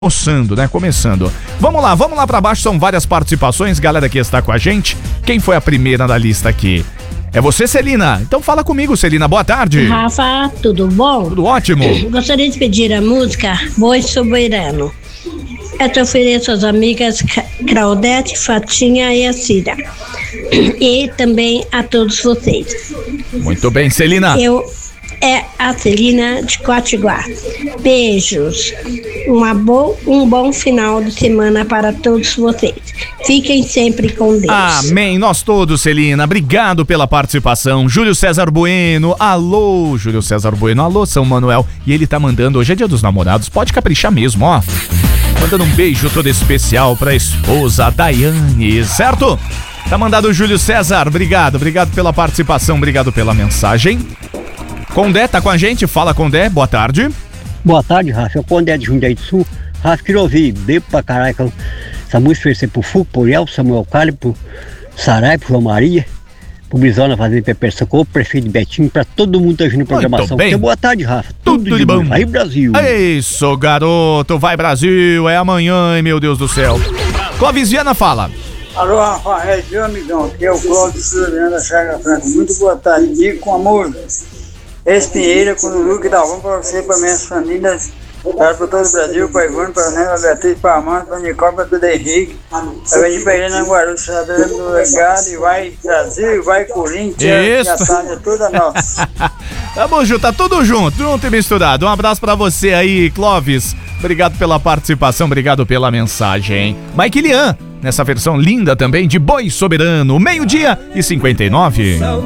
Começando, né? Começando. Vamos lá pra baixo, são várias participações, galera que está com a gente. Quem foi a primeira da lista aqui? É você, Celina. Então fala comigo, Celina. Boa tarde. Rafa, tudo bom? Tudo ótimo. Gostaria de pedir a música Boi Soberano. Eu te ofereço às amigas Claudete, Fatinha e a Cira. E também a todos vocês. Muito bem, Celina. É a Celina de Quatiguá. Beijos. Um bom final de semana para todos vocês. Fiquem sempre com Deus. Amém. Nós todos, Celina. Obrigado pela participação. Júlio César Bueno. Alô, Júlio César Bueno. Alô, São Manuel. E ele tá mandando, hoje é Dia dos Namorados, pode caprichar mesmo, ó. Mandando um beijo todo especial pra esposa, a Daiane, certo? Tá mandado o Júlio César. Obrigado pela participação, obrigado pela mensagem. Condé tá com a gente, fala Condé, boa tarde. Boa tarde, Rafa, é o Condé de Jundiaí do Sul. Rafa, queria ouvir, bebo pra caralho, essa música oferecer pro Fuco, pro El, Samuel Cali, pro Sarai, pro João Maria, pro Brizola fazer Pepe Socorro, prefeito Betinho, pra todo mundo que tá vindo na programação. Porque boa tarde, Rafa, tudo de bom. Vai Brasil. Isso, garoto, vai Brasil, é amanhã, hein, meu Deus do céu. Clóvis Viana fala. Alô, Rafael, meu amigão, aqui é o Clóvis Viana da Chaga Franca. Muito boa tarde, digo com amor. Espinheira, com o Luque da Vão, para você, para minhas famílias, para todo o Brasil, para Ivone, para Nela, Beatriz, para Amanda, para Nicole, para tudo Henrique, para venir para Helena Guarulhos, sabendo do legado, e vai Brasil, e vai Corinthians, isso. E a tarde é toda nossa. Tamo junto, tá tudo junto e misturado. Um abraço pra você aí, Clóvis. Obrigado pela participação, obrigado pela mensagem. Mike Lian, nessa versão linda também de Boi Soberano, 12:59.